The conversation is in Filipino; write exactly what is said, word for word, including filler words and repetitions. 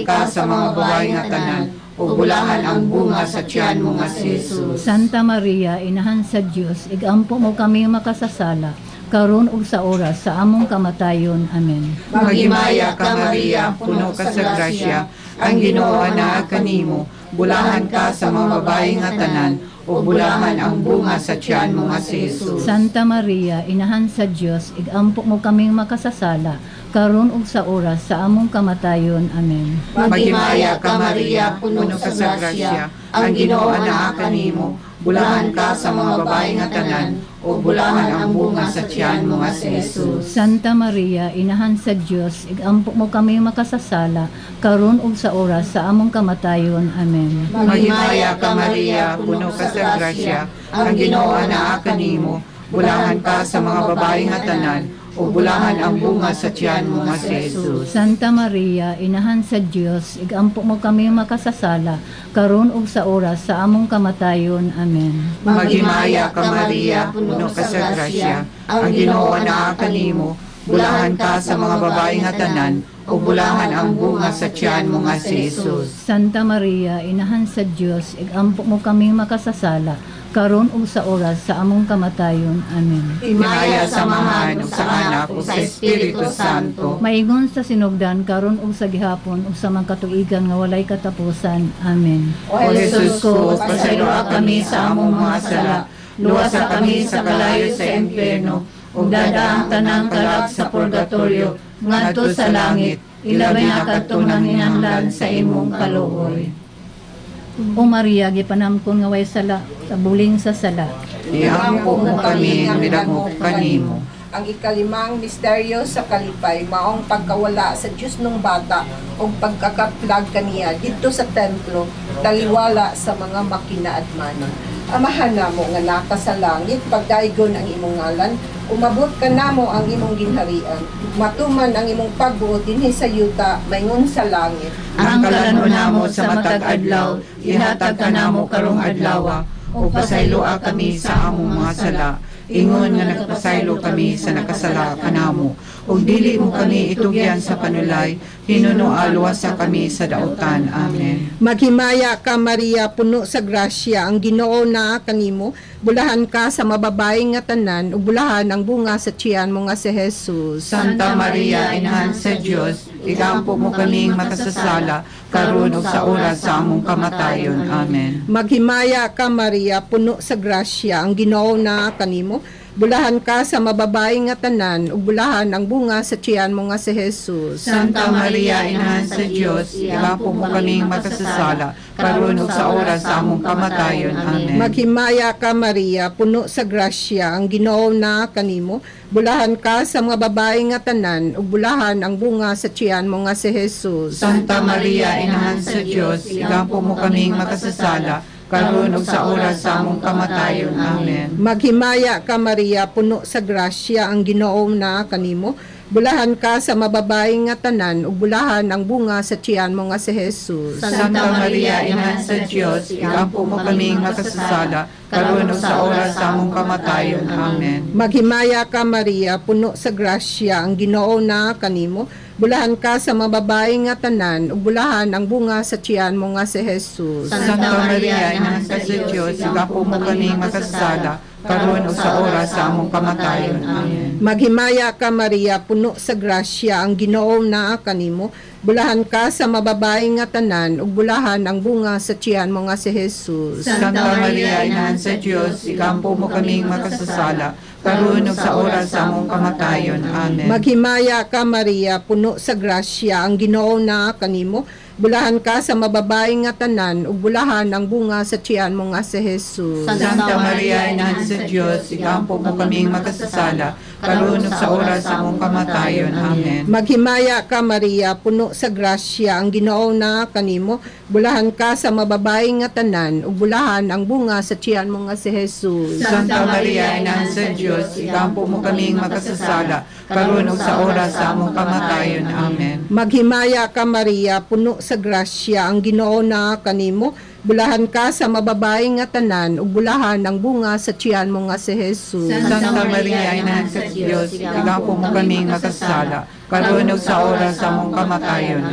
ka sa mga babae nga tanan, ug bulahan ang bunga sa tiyan mo nga si Jesus. Santa Maria, Inahan sa Dios, igampo mo kami makasasala, karon ug sa oras sa among kamatayon. Amen. Maghimaya ka Maria, puno ka sa grasya, ang Ginoo anaa kanimo, bulahan ka sa mga babae nga tanan, ug bulahan ang bunga sa tiyan mo nga si Jesus. Santa Maria, Inahan sa Dios, igampo mo kaming makasasala, karon ug sa oras sa among kamatayon. Amen. Maghimaya ka Maria, puno ka sa grasya, ang Ginoo anaa kanimo, bulahan ka sa mga babae nga tanan, ug bulahan ang bunga sa tiyan mo nga si Jesus. Santa Maria, Inahan sa Dios, igampo mo kami makasasala, karon ug sa oras sa among kamatayon. Amen. Maghimaya ka Maria, puno ka sa grasya, ang Ginoo anaa kanimo, bulahan ka sa mga babae nga tanan, ug bulahan ang bunga sa tiyan mo nga si Jesus. Santa Maria, Inahan sa Dios, igampo mo kami makasasala, karon ug sa oras sa among kamatayon. Amen. Maghimaya ka Maria, puno ka sa grasya, ang Ginoo anaa kanimo, bulahan ka sa mga babae nga tanan, ug bulahan ang bunga sa tiyan mo nga si Jesus. Santa Maria, Inahan sa Dios, igampo mo kami makasasala, karon ug sa oras sa among kamatayon. Amen. Himaya samahan ug sa anak ug sa Espiritu Santo. Maingon sa sinugdan karon ug sa gihapon ug sa mga katuigan nga walay katapusan. Amen. O Jesus ko, pasayloa kami sa among mga sala, luwasa kami sa kalayo sa impierno, ug dada ang tanang kalag sa purgatorio, ngadto sa langit, ilabay na kadto nang hinahanglan sa imong kaluoy. O Maria, gipanamkon nga way sala, sa buling sa sala. Iampo mo kami nga midamo kanimo. Ang ikalimang misteryo sa kalipay, maong pagkawala sa Diyos ng bata o pagkakaplag kaniya dito sa templo, taliwala sa mga makina at mana. Amahan namo nga naka sa langit, pagdaigon ang imong ngalan, umabot ka namo ang imong ginharian, matuman ang imong pagbuot dinhi sa yuta, maingon sa langit. Ang kalanon namo sa matag adlaw, ihatag ka namo karong adlaw, ug pasayloa kami sa among mga sala, ingon nga nagpasaylo kami sa nakasala kanamo, ug dili mo kami itugyan sa panulay, hinuno alwasa kami sa dautan. Amen. Maghimaya ka Maria, puno sa grasya, ang Ginoo naa kanimo, bulahan ka sa mababae nga tanan, ug bulahan ang bunga sa tiyan mo nga si Jesus. Santa Maria, Inahan sa Dios, igampo mo kaming makasasala, karon ug sa oras sa among kamatayon. Amen. Maghimaya ka Maria, puno sa grasya, ang Ginoo naa kanimo, bulahan ka sa mababae nga tanan, ug bulahan ang bunga sa tiyan mo nga si Jesus. Santa Maria, Inahan sa Dios, igampo mo kaming makasasala, karon ug sa oras sa among kamatayon. Amen. Maghimaya ka Maria, puno sa grasya, ang Ginoo naa kanimo, bulahan ka sa mga babae nga tanan, ug bulahan ang bunga sa tiyan mo nga si Jesus. Santa Maria, Inahan sa Dios, igampo mo kaming makasasala, karon ug sa oras sa among kamatayon. Amen. Maghimaya ka Maria, puno sa grasya, ang Ginoo naa kanimo, bulahan ka sa mababae nga tanan, ug bulahan ang bunga sa tiyan mo nga si Jesus. Santa Maria, Inahan sa Dios, igampo mo kaming makasasala, karon ug sa oras sa among kamatayon. Amen. Maghimaya ka Maria, puno sa grasya, ang Ginoo naa kanimo, bulahan ka sa mababae nga tanan, ug bulahan ang bunga sa tiyan mo nga si Jesus. Santa Maria, Inahan sa Dios, igampo mo kaming makasasala, karon ug sa oras sa among kamatayon. Amen. Maghimaya ka Maria, puno sa grasya, ang Ginoo naa kanimo, bulahan ka sa mababae nga tanan, ug bulahan ang bunga sa tiyan mo nga si Jesus. Santa Maria, Inahan sa Dios, igampo mo kaming makasasala, karon ug sa oras sa among kamatayon. Amen. Maghimaya ka Maria, puno sa grasya, ang Ginoo naa kanimo, bulahan ka sa mababae nga tanan, ug bulahan ang bunga sa tiyan mo nga si Jesus. Santa Maria, Inahan sa Dios, igampo mo kaming makasasala, karon ug sa oras sa among kamatayon. Amen. Maghimaya ka Maria, puno sa grasya, ang Ginoo naa kanimo, bulahan ka sa mababae nga tanan, ug bulahan ang bunga sa tiyan mo nga si Jesus. Santa Maria, Inahan sa Dios, igampo mo kaming makasasala, karon ug sa oras sa among kamatayon. Amen. Maghimaya ka Maria, puno sa grasya, ang Ginoo naa kanimo, bulahan ka sa mababae nga tanan, ug bulahan ang bunga sa tiyan mo nga si Jesus. Santa Maria, Inahan sa Dios, igampo mo kaming makasasala, karon ug sa oras sa among kamatayon.